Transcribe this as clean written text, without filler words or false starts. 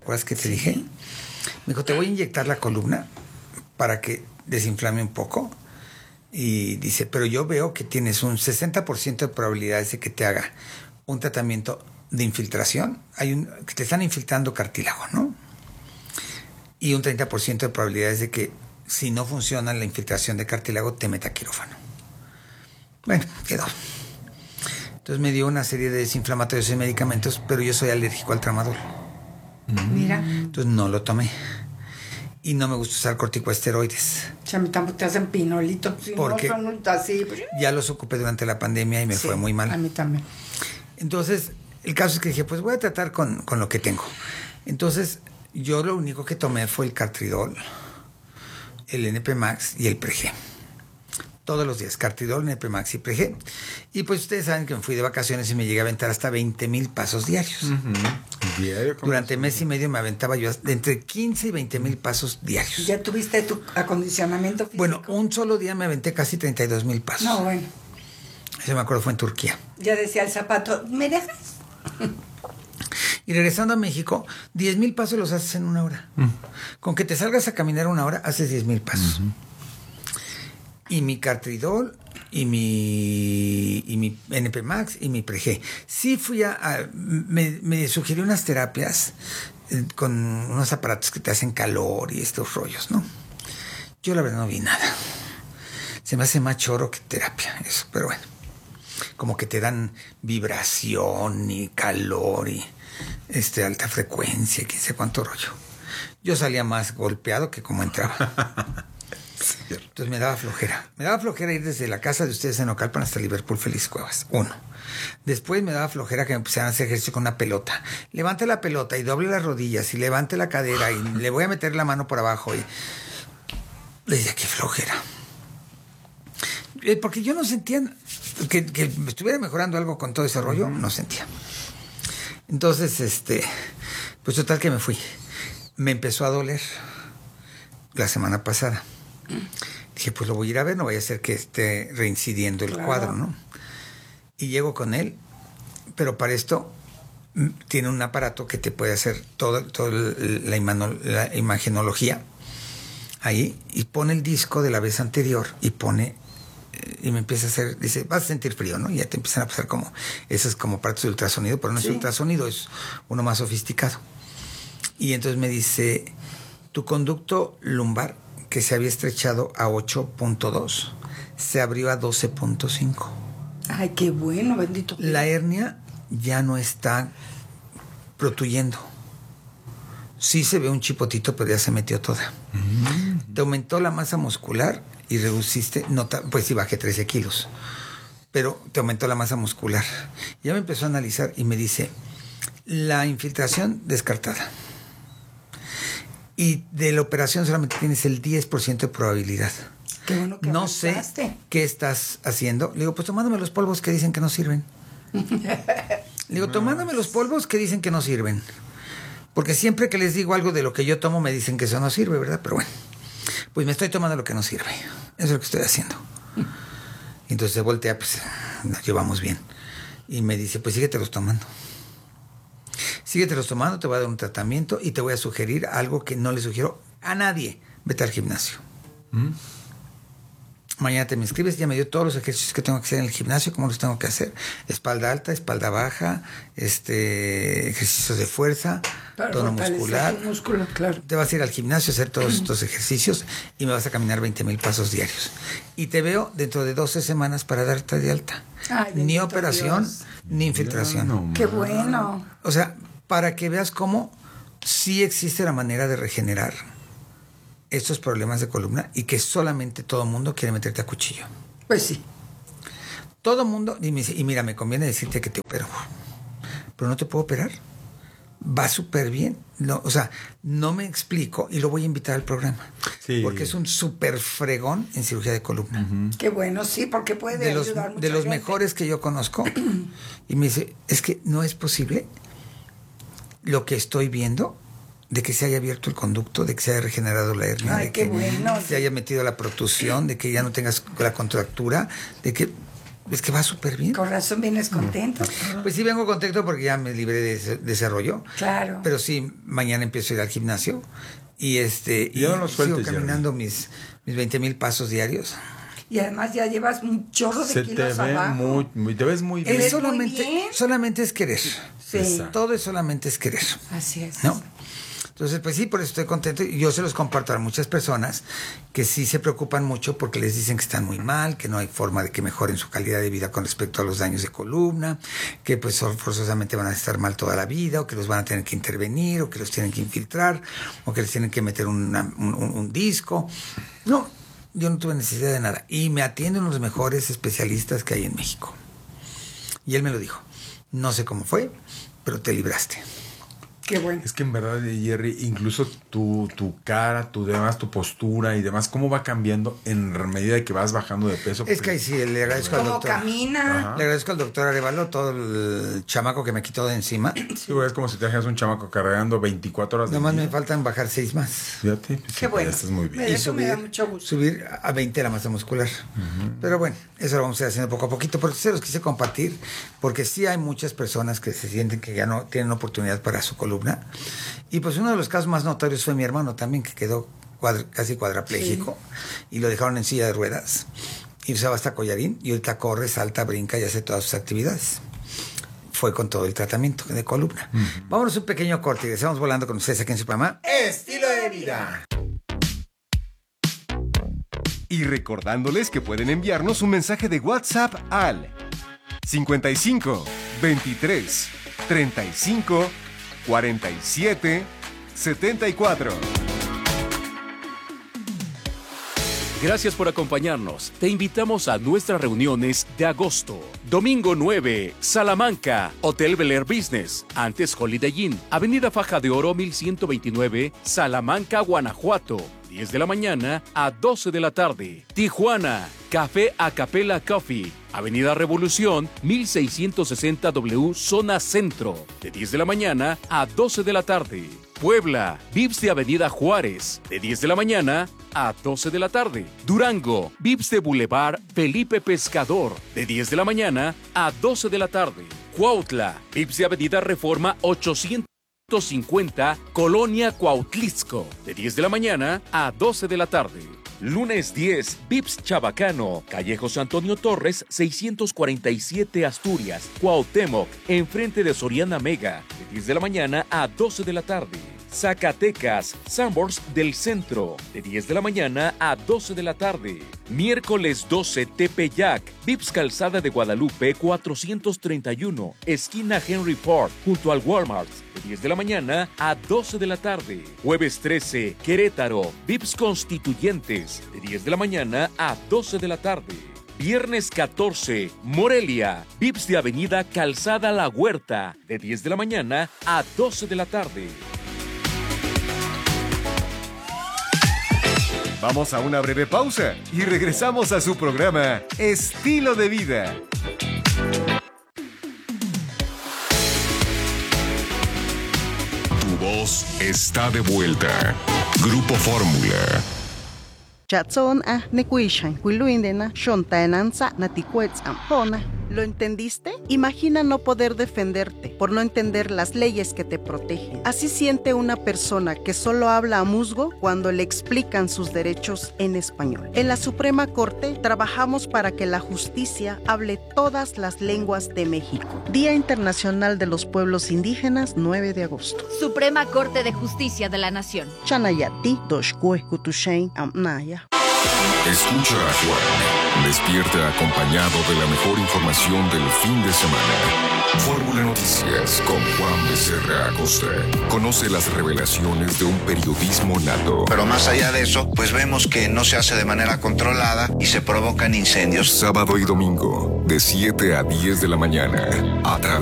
acuerdas que te dije? Me dijo, te voy a inyectar la columna para que desinflame un poco. Y dice, pero yo veo que tienes un 60% de probabilidades de que te haga un tratamiento de infiltración. Que te están infiltrando cartílago, ¿no? Y un 30% de probabilidades de que si no funciona la infiltración de cartílago, te meta quirófano. Bueno, quedó. Entonces me dio una serie de desinflamatorios y medicamentos, pero yo soy alérgico al tramadol. Mira. Entonces no lo tomé. Y no me gusta usar corticosteroides. A mí tampoco te hacen pinolito. Si porque no son así. Ya los ocupé durante la pandemia y me fue muy mal. A mí también. Entonces, el caso es que dije, pues voy a tratar con lo que tengo. Entonces, yo lo único que tomé fue el Cartridol, el NP Max y el Pregé. Todos los días, Cartridol, NP Max y Pregé. Y pues ustedes saben que me fui de vacaciones y me llegué a aventar hasta 20,000 pasos diarios. Diario. Durante mes y medio me aventaba yo de entre 15 y 20,000 pasos diarios. ¿Ya tuviste tu acondicionamiento físico? Bueno, un solo día me aventé casi 32,000 pasos. No, bueno. Eso me acuerdo, fue en Turquía. Ya decía el zapato, ¿me dejas? Y regresando a México, 10,000 pasos los haces en una hora. Con que te salgas a caminar una hora, haces 10,000 pasos. Y mi Cartridol, y mi NP Max, y mi Pregé. Sí fui me sugirió unas terapias con unos aparatos que te hacen calor y estos rollos, ¿no? Yo la verdad no vi nada. Se me hace más choro que terapia, eso, pero bueno. Como que te dan vibración y calor y alta frecuencia, quién sé cuánto rollo. Yo salía más golpeado que como entraba. Entonces me daba flojera. Me daba flojera ir desde la casa de ustedes en Ocalpan hasta Liverpool Feliz Cuevas. 1. Después me daba flojera que me pusieran a hacer ejercicio con una pelota. Levante la pelota y doble las rodillas y levante la cadera y le voy a meter la mano por abajo. Y le decía, qué flojera. Porque yo no sentía que estuviera mejorando algo con todo ese rollo. No sentía. Entonces, pues total que me fui. Me empezó a doler la semana pasada. Dije, pues lo voy a ir a ver, no vaya a ser que esté reincidiendo el cuadro, ¿no? Y llego con él, pero para esto tiene un aparato que te puede hacer toda la imagenología ahí, y pone el disco de la vez anterior y me empieza a hacer, dice, vas a sentir frío, ¿no? Y ya te empiezan a pasar como, esos como aparatos de ultrasonido, pero no es ultrasonido, es uno más sofisticado. Y entonces me dice, tu conducto lumbar, que se había estrechado a 8.2, se abrió a 12.5. Ay, qué bueno, bendito. La hernia ya no está protuyendo. Sí se ve un chipotito, pero ya se metió toda. Te aumentó la masa muscular y reduciste, pues sí bajé 13 kilos, pero te aumentó la masa muscular. Ya me empezó a analizar y me dice, la infiltración descartada. Y de la operación solamente tienes el 10% de probabilidad. Qué bueno que no sé qué estás haciendo. Le digo, pues tomándome los polvos que dicen que no sirven. Le digo, tomándome los polvos que dicen que no sirven. Porque siempre que les digo algo de lo que yo tomo me dicen que eso no sirve, ¿verdad? Pero bueno, pues me estoy tomando lo que no sirve. Eso es lo que estoy haciendo. Y entonces se voltea, pues nos llevamos bien. Y me dice, pues síguetelos tomando. Síguetelos tomando, te voy a dar un tratamiento y te voy a sugerir algo que no le sugiero a nadie. Vete al gimnasio. Mañana te me inscribes, ya me dio todos los ejercicios que tengo que hacer en el gimnasio, cómo los tengo que hacer. Espalda alta, espalda baja, ejercicios de fuerza, para tono muscular. Músculo, claro. Te vas a ir al gimnasio a hacer todos estos ejercicios y me vas a caminar 20,000 pasos diarios. Y te veo dentro de 12 semanas para darte de alta. Ay, ni operación, Dios. Ni infiltración. No, qué bueno. O sea, para que veas cómo sí existe la manera de regenerar estos problemas de columna y que solamente todo mundo quiere meterte a cuchillo. Pues sí. Todo mundo, y mira, me conviene decirte que te opero, pero no te puedo operar. Va súper bien. No, o sea, no me explico y lo voy a invitar al programa. Sí. Porque es un súper fregón en cirugía de columna. Qué bueno, sí, porque puede ayudar mucho. De los mejores que yo conozco. Y me dice, es que no es posible lo que estoy viendo de que se haya abierto el conducto, de que se haya regenerado la hernia, de que se haya metido la protusión, de que ya no tengas la contractura, de que Es que va súper bien. Con razón vienes contento. Pues sí, vengo contento porque ya me libré de ese rollo. Claro. Pero sí, mañana empiezo a ir al gimnasio y ya no sigo caminando mis 20,000 pasos diarios. Y además ya llevas un chorro de kilos abajo. Te ves muy bien. Solamente es querer. Sí. Todo solamente es querer. Así es. ¿No? Entonces, pues sí, por eso estoy contento. Y yo se los comparto a muchas personas que sí se preocupan mucho porque les dicen que están muy mal, que no hay forma de que mejoren su calidad de vida con respecto a los daños de columna, que pues forzosamente van a estar mal toda la vida, o que los van a tener que intervenir, o que los tienen que infiltrar, o que les tienen que meter un disco. No, yo no tuve necesidad de nada. Y me atienden los mejores especialistas que hay en México. Y él me lo dijo. No sé cómo fue, pero te libraste. Qué bueno. Es que en verdad, Jerry, incluso tu cara, tu postura y demás, cómo va cambiando en medida de que vas bajando de peso. Es que ahí sí, le agradezco al doctor. ¿Cómo camina? Le agradezco al doctor Arevalo todo el chamaco que me quitó de encima. Sí, es como si te dejas un chamaco cargando 24 horas de Nomás día. me faltan bajar 6 más. Fíjate. Pues qué bueno. Estás muy bien. Eso me da mucho gusto. Subir a 20 la masa muscular. Pero bueno, eso lo vamos a ir haciendo poco a poquito. Pero se los quise compartir porque sí hay muchas personas que se sienten que ya no tienen oportunidad para su columna. Y pues uno de los casos más notorios fue mi hermano también, que quedó casi cuadrapléjico, y lo dejaron en silla de ruedas y usaba hasta collarín, y ahorita corre, salta, brinca y hace todas sus actividades. Fue con todo el tratamiento de columna. Vámonos a un pequeño corte y regresamos volando con ustedes aquí en su programa Estilo de Vida. Y recordándoles que pueden enviarnos un mensaje de WhatsApp al 55 23 35 47 74. Gracias por acompañarnos. Te invitamos a nuestras reuniones de agosto. Domingo 9, Salamanca, Hotel Bel Air Business, antes Holiday Inn, Avenida Faja de Oro 1129, Salamanca, Guanajuato. 10 de la mañana a 12 de la tarde. Tijuana, Café Acapella Coffee, Avenida Revolución, 1660 W, Zona Centro, de 10 de la mañana a 12 de la tarde. Puebla, Vips de Avenida Juárez, de 10 de la mañana a 12 de la tarde. Durango, Vips de Boulevard Felipe Pescador, de 10 de la mañana a 12 de la tarde. Cuautla, Vips de Avenida Reforma 850, Colonia Cuautlixco, de 10 de la mañana a 12 de la tarde. Lunes 10, Vips Chabacano, calle José Antonio Torres, 647 Asturias, Cuauhtémoc, enfrente de Soriana Mega, de 10 de la mañana a 12 de la tarde. Zacatecas, Sanborns del Centro, de 10 de la mañana a 12 de la tarde. Miércoles 12, Tepeyac, Vips Calzada de Guadalupe 431, esquina Henry Ford, junto al Walmart, de 10 de la mañana a 12 de la tarde. Jueves 13, Querétaro, Vips Constituyentes, de 10 de la mañana a 12 de la tarde. Viernes 14, Morelia, Vips de Avenida Calzada La Huerta, de 10 de la mañana a 12 de la tarde. Vamos a una breve pausa y regresamos a su programa Estilo de Vida. Tu voz está de vuelta. Grupo Fórmula. Chatson nekuishan, huiluindena, shontaenanza, natikuetzam, ¿Lo entendiste? Imagina no poder defenderte por no entender las leyes que te protegen. Así siente una persona que solo habla a musgo cuando le explican sus derechos en español. En la Suprema Corte trabajamos para que la justicia hable todas las lenguas de México. Día Internacional de los Pueblos Indígenas, 9 de agosto. Suprema Corte de Justicia de la Nación. Chanayati, doshkue kutushain amnaya. Escucha a Juan. Despierta acompañado de la mejor información del fin de semana. Fórmula Noticias con Juan Becerra Acosta. Conoce las revelaciones de un periodismo nato. Pero más allá de eso, pues vemos que no se hace de manera controlada y se provocan incendios. Sábado y domingo, de 7 a 10 de la mañana, a través